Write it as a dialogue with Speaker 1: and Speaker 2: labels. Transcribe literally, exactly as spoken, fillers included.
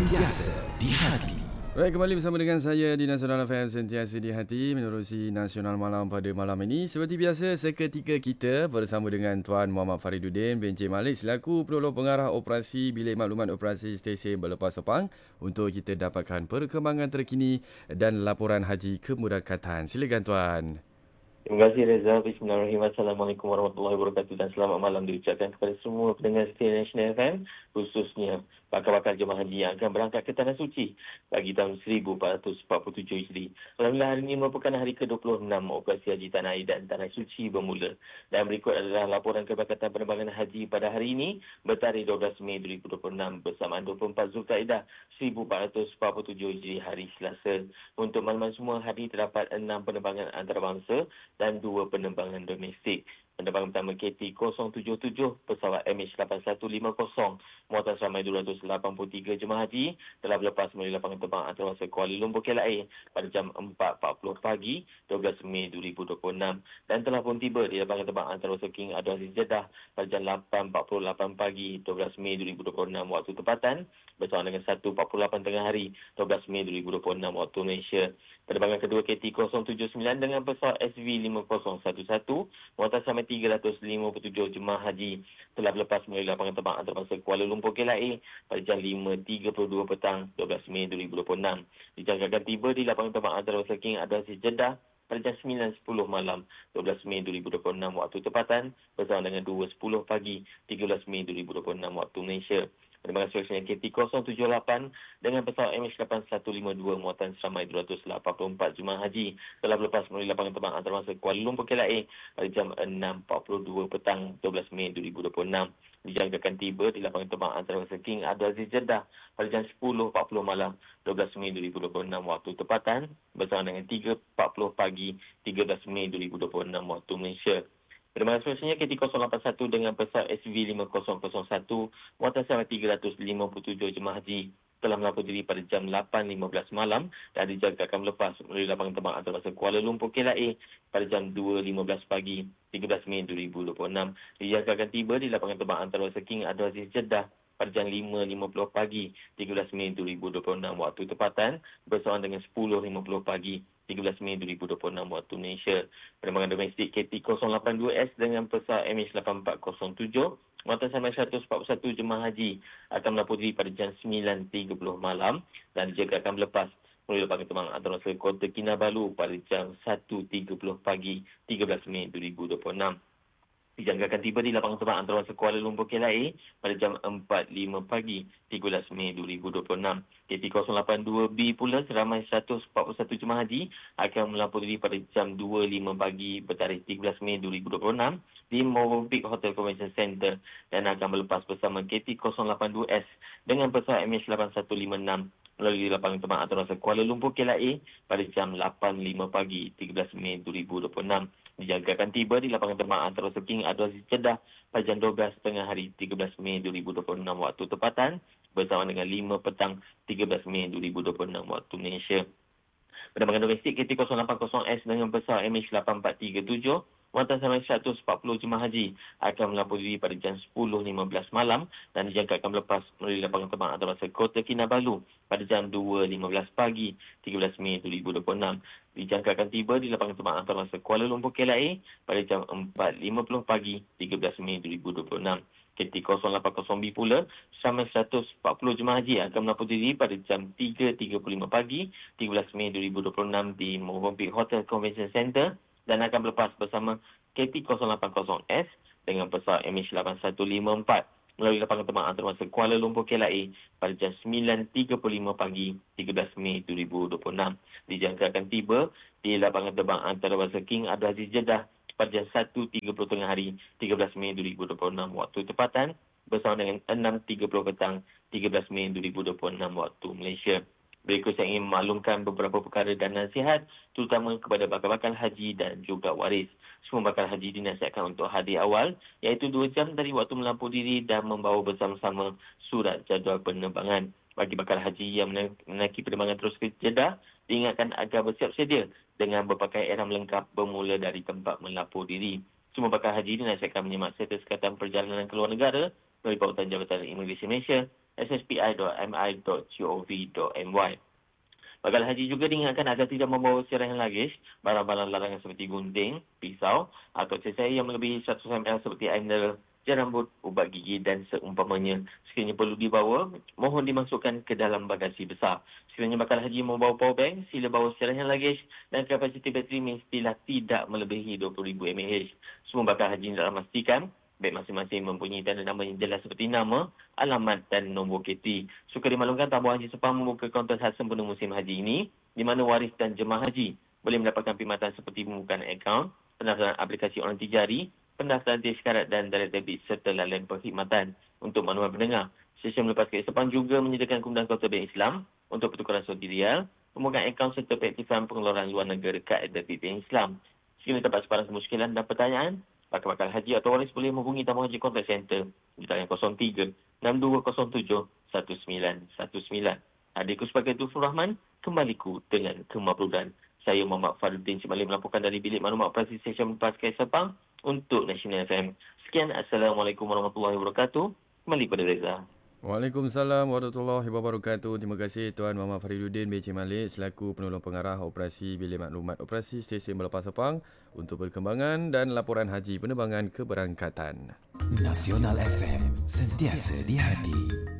Speaker 1: Sentiasa di hati.
Speaker 2: Baik, kembali bersama dengan saya di Nasional F M Sentiasa di Hati menerusi Nasional Malam pada malam ini. Seperti biasa, seketika kita bersama dengan Tuan Muhammad Fariduddin bin Encik Malik selaku Penolong Pengarah Operasi Bilik Maklumat Operasi Stesen Berlepas Sepang untuk kita dapatkan perkembangan terkini dan laporan haji kemudaratan. Silakan Tuan.
Speaker 3: Terima kasih Reza. Bismillahirrahmanirrahim. Assalamualaikum warahmatullahi wabarakatuh dan selamat malam diucapkan kepada semua pendengar setia Nasional F M, khususnya bakal-bakal jemaah haji yang akan berangkat ke Tanah Suci bagi tahun seribu empat ratus empat puluh tujuh Hijri. Alhamdulillah, hari ini merupakan hari ke dua puluh enam operasi haji Tanah Air dan Tanah Suci bermula. Dan berikut adalah laporan keberkatan penerbangan haji pada hari ini bertarikh dua belas Mei dua ribu dua puluh enam bersamaan dua puluh empat Zulkaidah seribu empat ratus empat puluh tujuh Hijri hari Selasa. Untuk makluman semua, hari terdapat enam penerbangan antarabangsa dan dua penerbangan domestik. Penerbangan pertama K T kosong tujuh tujuh pesawat M H lapan satu lima kosong muatan seramai dua ratus lapan puluh tiga jemaah haji telah berlepas melalui lapangan terbang antarabangsa Kuala Lumpur K L A pada jam empat empat puluh pagi dua belas Mei dua ribu dua puluh enam dan telah pun tiba di lapangan terbang antarabangsa King Abdul Aziz Jeddah pada jam lapan empat puluh lapan pagi dua belas Mei dua ribu dua puluh enam waktu tempatan bersama dengan satu empat puluh lapan tengah hari dua belas Mei dua ribu dua puluh enam waktu Malaysia. Penerbangan kedua K T kosong tujuh sembilan dengan pesawat S V lima kosong satu satu muatan sampai tiga ratus lima puluh tujuh jemaah haji telah berlepas melalui lapangan terbang antarabangsa Kuala Lumpur K L A pada jam lima tiga puluh dua petang dua belas Mei dua ribu dua puluh enam. Dijangkakan tiba di lapangan terbang antarabangsa King Abdul Aziz Jeddah pada jam sembilan sepuluh malam dua belas Mei dua ribu dua puluh enam waktu tempatan bersama dengan dua sepuluh pagi tiga belas Mei dua ribu dua puluh enam waktu Malaysia. Penerbangan seterusnya K T kosong tujuh lapan dengan pesawat M H lapan satu lima dua muatan seramai dua ratus lapan puluh empat jemaah haji telah berlepas melalui lapangan terbang antarabangsa Kuala Lumpur K L A pada jam enam empat puluh dua petang dua belas Mei dua ribu dua puluh enam. Dijangkakan tiba di lapangan terbang antarabangsa King Abdul Aziz Jeddah pada jam sepuluh empat puluh malam dua belas Mei dua ribu dua puluh enam waktu tempatan bersama dengan tiga empat puluh pagi tiga belas Mei dua ribu dua puluh enam waktu Malaysia. Penerbangan seterusnya K T kosong lapan satu dengan pesawat S V lima kosong kosong satu muatan seramai tiga ratus lima puluh tujuh jemaah haji telah melapor diri pada jam lapan lima belas malam dan dijangkakan melepas melalui lapangan terbang antarabangsa Kuala Lumpur K L A pada jam dua lima belas pagi tiga belas Mei dua ribu dua puluh enam. Dijangkakan tiba di lapangan terbang antarabangsa King Abdul Aziz Jeddah pada jam lima lima puluh pagi tiga belas Mei dua ribu dua puluh enam waktu tempatan bersama dengan sepuluh lima puluh pagi tiga belas Mei dua ribu dua puluh enam waktu Malaysia. Penerbangan domestik K T kosong lapan dua S dengan pesawat M H lapan empat kosong tujuh muatan seramai seratus empat puluh satu jemaah haji akan melapor diri pada jam sembilan tiga puluh malam dan dijangkakan melepas melalui lapangan terbang antarabangsa Kota Kinabalu pada jam satu tiga puluh pagi tiga belas Mei dua ribu dua puluh enam. Dijangkakan tiba di lapangan terbang antarabangsa Kuala Lumpur K L A pada jam empat lima pagi tiga belas Mei dua ribu dua puluh enam. K T kosong lapan dua B pula seramai seratus empat puluh satu jemaah haji akan melapor diri pada jam dua lima pagi bertarikh tiga belas Mei dua ribu dua puluh enam di Movenpick Hotel Convention Center dan akan melepas bersama K T kosong lapan dua S dengan pesawat M H lapan satu lima enam melalui lapangan terbang antarabangsa Kuala Lumpur K L A pada jam lapan lima pagi tiga belas Mei dua ribu dua puluh enam. Dijangkakan tiba di lapangan terbang antarabangsa King Abdul Aziz Jeddah pada jam dua belas tengah hari tiga belas Mei dua ribu dua puluh enam waktu tempatan bersama dengan lima petang tiga belas Mei dua ribu dua puluh enam waktu Malaysia. Penerbangan domestik K T kosong lapan kosong S dengan pesawat M H lapan empat tiga tujuh muatan seramai seratus empat puluh jemaah haji akan melapor diri pada jam sepuluh lima belas malam dan dijangkakan melepas melalui lapangan terbang antarabangsa Kota Kinabalu pada jam dua lima belas pagi tiga belas Mei dua ribu dua puluh enam. Dijangkakan tiba di lapangan terbang antarabangsa Kuala Lumpur K L A pada jam empat lima puluh pagi tiga belas Mei dua ribu dua puluh enam. K T kosong lapan kosong B pula seramai seratus empat puluh jemaah haji akan melapor diri pada jam tiga tiga puluh lima pagi tiga belas Mei dua ribu dua puluh enam di Movenpick Hotel Convention Center dan akan berlepas bersama K T kosong lapan kosong S dengan pesawat M H lapan satu lima empat melalui lapangan terbang antarabangsa Kuala Lumpur K L A pada jam sembilan tiga puluh lima pagi tiga belas Mei dua ribu dua puluh enam. Dijangkakan tiba di lapangan terbang antarabangsa King Abdul Aziz Jeddah pada jam satu tiga puluh tengah hari tiga belas Mei dua ribu dua puluh enam waktu tempatan bersama dengan enam tiga puluh petang tiga belas Mei dua ribu dua puluh enam waktu Malaysia. Berikut saya ingin memaklumkan beberapa perkara dan nasihat terutama kepada bakal-bakal haji dan juga waris. Semua bakal haji dinasihatkan untuk hadir awal iaitu dua jam dari waktu melampau diri dan membawa bersama-sama surat jadual penerbangan. Bagi bakal haji yang menaiki penerbangan terus ke Jeddah, diingatkan agar bersiap sedia dengan berpakai ihram lengkap bermula dari tempat melapor diri. Semua bakal haji dinasihatkan menyemak serta sekatan perjalanan ke luar negara melalui pautan Jabatan Imigresen Malaysia s s p i dot m i dot gov dot m y. Bakal haji juga diingatkan agar tidak membawa sirahan lagej, barang-barang larangan seperti gunting, pisau atau cesair yang melebihi seratus mililiter seperti air mineral, jam rambut, ubat gigi dan seumpamanya. Sekiranya perlu dibawa, mohon dimasukkan ke dalam bagasi besar. Sekiranya bakal haji membawa power bank, sila bawa sirahan lagej dan kapasiti bateri mestilah tidak melebihi dua puluh ribu mAh. Semua bakal haji dalam memastikan beg masing-masing mempunyai tanda nama yang jelas seperti nama, alamat dan nombor K T. Suka dimaklumkan Tabung Haji Sepang membuka kaunter khas sempurna musim haji ini, di mana waris dan jemaah haji boleh mendapatkan perkhidmatan seperti pembukaan akaun, pendaftaran aplikasi online tijari, pendaftaran tazkirat dan direct debit serta lain perkhidmatan. Untuk maklumat pendengar, stesen melepas K S Sepang juga menyediakan kemudahan kaunter bank Islam untuk pertukaran saudi rial, pembukaan akaun serta peaktifan pengeluaran luar negara kad debit bank Islam. Sekiranya terdapat sebarang kemusykilan dan pertanyaan, bakal-bakal haji atau waris boleh menghubungi Tabung Haji Contact Center di talian kosong tiga enam dua kosong tujuh satu sembilan satu sembilan. Adikku sebagai Tufur Rahman, kembaliku dengan kemakbulan. Saya Muhammad Faruddin Cimali melaporkan dari Bilik Maklumat Operasi Stesen Lepas K S Sepang untuk National F M. Sekian, Assalamualaikum warahmatullahi wabarakatuh. Kembali pada Reza.
Speaker 2: Waalaikumsalam warahmatullahi wabarakatuh. Terima kasih Tuan Muhammad Fariduddin B C Malik selaku penolong pengarah operasi Bilik Maklumat Operasi Stesen Melepas Sepang untuk perkembangan dan laporan haji penerbangan keberangkatan.
Speaker 1: Nasional F M, sentiasa di hati.